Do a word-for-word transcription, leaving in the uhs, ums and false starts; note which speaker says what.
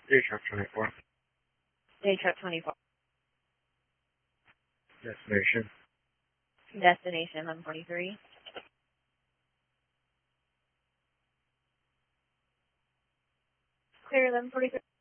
Speaker 1: Day truck twenty-four.
Speaker 2: Day truck twenty-four.
Speaker 1: Destination.
Speaker 2: Destination eleven forty-three. Clear eleven forty-three.